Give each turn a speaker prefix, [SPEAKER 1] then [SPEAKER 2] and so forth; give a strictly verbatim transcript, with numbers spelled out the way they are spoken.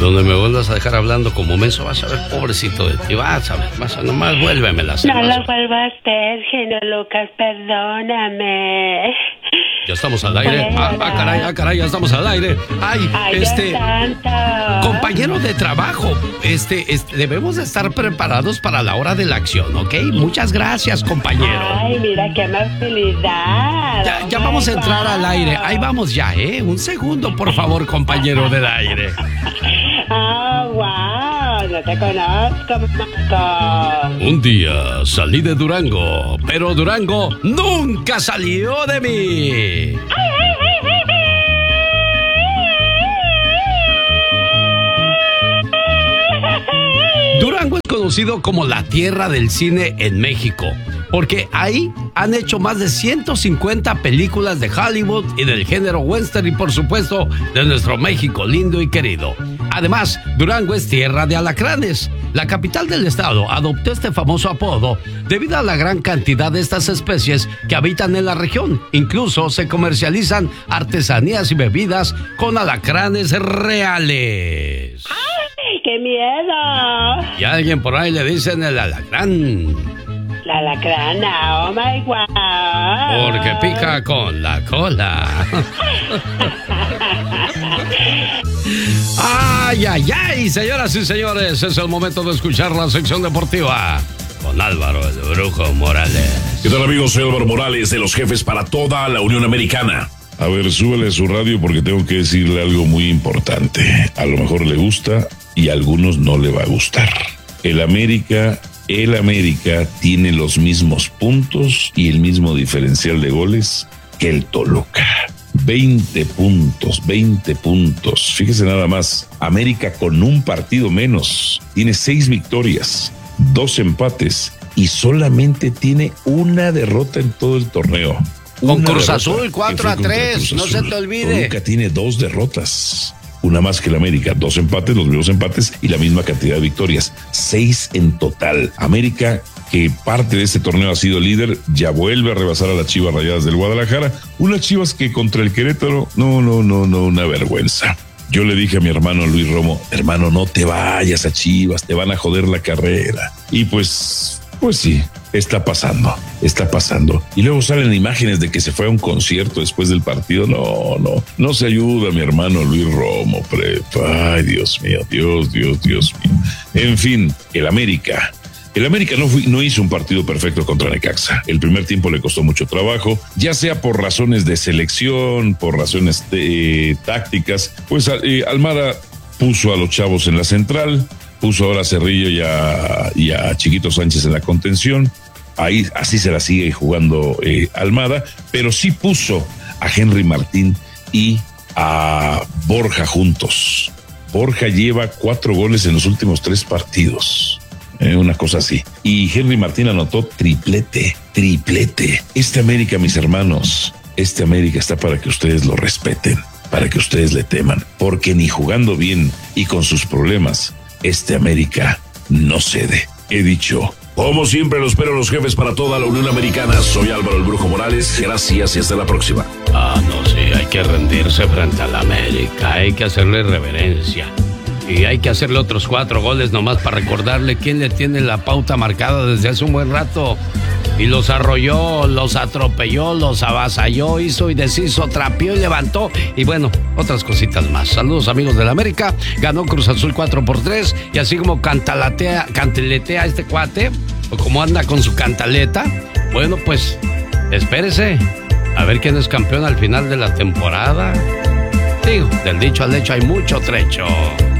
[SPEAKER 1] donde me vuelvas a dejar hablando como menso, vas a ver, pobrecito de ti, vas a ver, vas a nomás vuélvemela a hacer.
[SPEAKER 2] No lo vuelvo a hacer, genio Lucas, perdóname.
[SPEAKER 1] Ya estamos al aire. Ah, ah, caray, ah, caray, ya estamos al aire. Ay,
[SPEAKER 2] Ay,
[SPEAKER 1] este...
[SPEAKER 2] Dios santo.
[SPEAKER 1] Compañero de trabajo, este, este, debemos de estar preparados para la hora de la acción, ¿ok? Muchas gracias, compañero.
[SPEAKER 2] Ay, mira qué amabilidad.
[SPEAKER 1] Ya, ya vamos a entrar al aire. Ahí vamos ya, ¿eh? Un segundo, por favor, compañero del aire.
[SPEAKER 2] Ah, wow, no te conozco, Marco.
[SPEAKER 1] Un día salí de Durango, pero Durango nunca salió de mí. Durango es conocido como la tierra del cine en México, porque ahí han hecho más de ciento cincuenta películas de Hollywood y del género western y por supuesto de nuestro México lindo y querido. Además, Durango es tierra de alacranes. La capital del estado adoptó este famoso apodo debido a la gran cantidad de estas especies que habitan en la región. Incluso se comercializan artesanías y bebidas con alacranes reales.
[SPEAKER 2] ¡Ay, qué miedo!
[SPEAKER 1] Y a alguien por ahí le dicen el alacrán.
[SPEAKER 2] La lacrana, oh my god.
[SPEAKER 1] Porque pica con la cola. Ay, ay, ay, señoras y señores, es el momento de escuchar la sección deportiva con Álvaro el Brujo Morales.
[SPEAKER 3] ¿Qué tal, amigos? Soy Álvaro Morales, de los jefes para toda la Unión Americana. A ver, súbele su radio porque tengo que decirle algo muy importante. A lo mejor le gusta y a algunos no le va a gustar. El América... El América tiene los mismos puntos y el mismo diferencial de goles que el Toluca. veinte puntos, veinte puntos. Fíjese nada más, América con un partido menos tiene seis victorias, dos empates y solamente tiene una derrota en todo el torneo.
[SPEAKER 1] Con Cruz Azul, cuatro a tres, no se te olvide.
[SPEAKER 3] Toluca tiene dos derrotas. Una más que el América, dos empates, los mismos empates y la misma cantidad de victorias, seis en total. América, que parte de este torneo ha sido líder, ya vuelve a rebasar a las Chivas Rayadas del Guadalajara, unas Chivas que contra el Querétaro, no, no, no, no, una vergüenza. Yo le dije a mi hermano Luis Romo, hermano, no te vayas a Chivas, te van a joder la carrera. Y pues, pues sí, está pasando, está pasando. Y luego salen imágenes de que se fue a un concierto después del partido. No, no, no se ayuda mi hermano Luis Romo, prepa. Ay, Dios mío, Dios, Dios, Dios mío. En fin, el América. El América no, fui, no hizo un partido perfecto contra Necaxa. El primer tiempo le costó mucho trabajo, ya sea por razones de selección, por razones eh, tácticas. Pues eh, Almada puso a los chavos en la central, puso ahora a Cerrillo y a, y a Chiquito Sánchez en la contención. Ahí así se la sigue jugando eh, Almada, pero sí puso a Henry Martín y a Borja juntos. Borja lleva cuatro goles en los últimos tres partidos. Eh, una cosa así. Y Henry Martín anotó triplete, triplete. Este América, mis hermanos, este América está para que ustedes lo respeten, para que ustedes le teman, porque ni jugando bien y con sus problemas, este América no cede. He dicho. Como siempre, lo espero los jefes para toda la Unión Americana. Soy Álvaro el Brujo Morales. Gracias y hasta la próxima.
[SPEAKER 1] Ah, no, sí, hay que rendirse frente al América. Hay que hacerle reverencia. Y hay que hacerle otros cuatro goles nomás para recordarle quién le tiene la pauta marcada desde hace un buen rato. Y los arrolló, los atropelló, los avasalló, hizo y deshizo, trapeó y levantó. Y bueno, otras cositas más. Saludos, amigos del América. Ganó Cruz Azul cuatro por tres. Y así como cantalatea, cantaletea este cuate, o como anda con su cantaleta, bueno, pues espérese a ver quién es campeón al final de la temporada. Digo, del dicho al hecho hay mucho trecho.